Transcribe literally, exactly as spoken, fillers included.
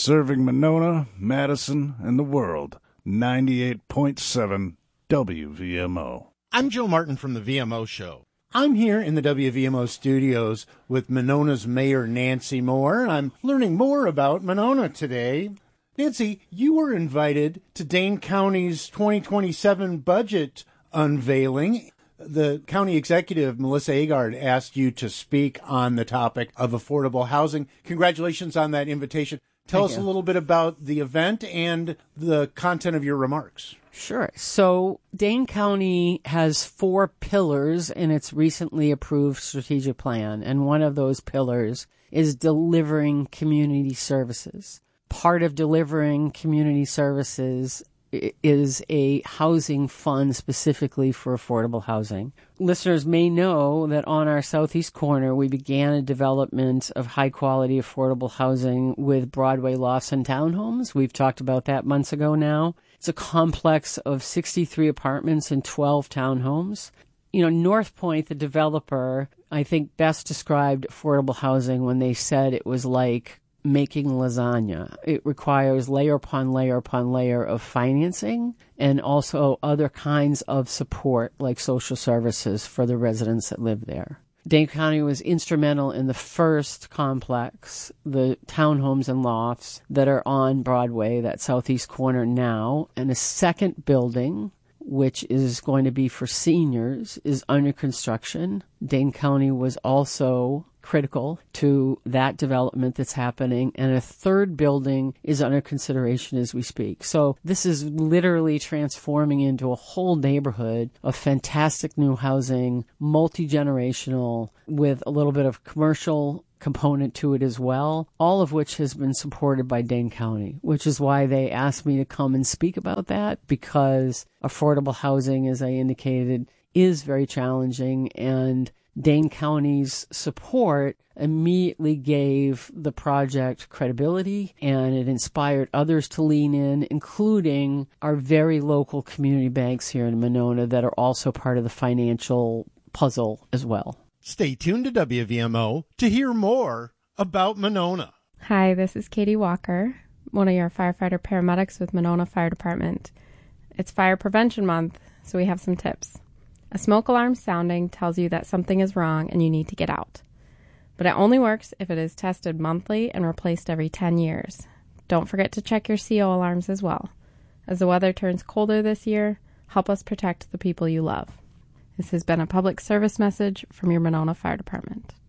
Serving Monona, Madison, and the world. ninety-eight point seven W V M O. I'm Joe Martin from the V M O Show. I'm here in the W V M O studios with Monona's Mayor Nancy Moore, and I'm learning more about Monona today. Nancy, you were invited to Dane County's twenty twenty-seven budget unveiling. The county executive, Melissa Agard, asked you to speak on the topic of affordable housing. Congratulations on that invitation. Tell Thank us you. a little bit about the event and the content of your remarks. Sure. So Dane County has four pillars in its recently approved strategic plan, and one of those pillars is delivering community services. Part of delivering community services is a housing fund specifically for affordable housing. Listeners may know that on our southeast corner, we began a development of high-quality affordable housing with Broadway Lawson Townhomes. We've talked about that months ago now. It's a complex of sixty-three apartments and twelve townhomes. You know, North Point, the developer, I think best described affordable housing when they said it was like making lasagna. It requires layer upon layer upon layer of financing and also other kinds of support like social services for the residents that live there. Dane County was instrumental in the first complex, the townhomes and lofts that are on Broadway, that southeast corner now, and a second building, which is going to be for seniors, is under construction. Dane County was also critical to that development that's happening, and a third building is under consideration as we speak. So this is literally transforming into a whole neighborhood of fantastic new housing, multi-generational, with a little bit of commercial component to it as well, all of which has been supported by Dane County, which is why they asked me to come and speak about that, because affordable housing, as I indicated, is very challenging, and Dane County's support immediately gave the project credibility, and it inspired others to lean in, including our very local community banks here in Monona that are also part of the financial puzzle as well. Stay tuned to W V M O to hear more about Monona. Hi, this is Katie Walker, one of your firefighter paramedics with Monona Fire Department. It's Fire Prevention Month, so we have some tips. A smoke alarm sounding tells you that something is wrong and you need to get out. But it only works if it is tested monthly and replaced every ten years. Don't forget to check your C O alarms as well. As the weather turns colder this year, help us protect the people you love. This has been a public service message from your Monona Fire Department.